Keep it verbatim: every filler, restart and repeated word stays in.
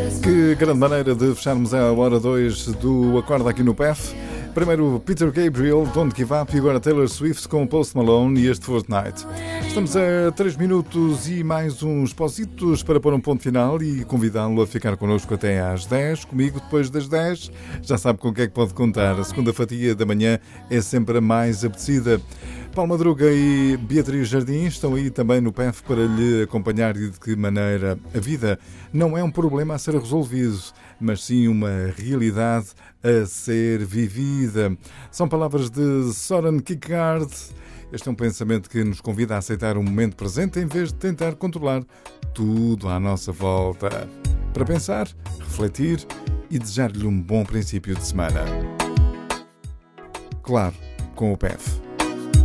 Que grande maneira de fecharmos a hora dois do Acorda aqui no P F. Primeiro Peter Gabriel, Don't Give Up, e agora Taylor Swift com Post Malone e este Fortnite. Estamos a três minutos e mais uns pausitos para pôr um ponto final e convidá-lo a ficar connosco até às dez. Comigo depois das dez. Já sabe com o que é que pode contar. A segunda fatia da manhã é sempre a mais apetecida. Paulo Madruga e Beatriz Jardim estão aí também no P F para lhe acompanhar e de que maneira a vida não é um problema a ser resolvido, mas sim uma realidade a ser vivida. São palavras de Soren Kierkegaard. Este é um pensamento que nos convida a aceitar o momento presente em vez de tentar controlar tudo à nossa volta. Para pensar, refletir e desejar-lhe um bom princípio de semana. Claro, com o P F.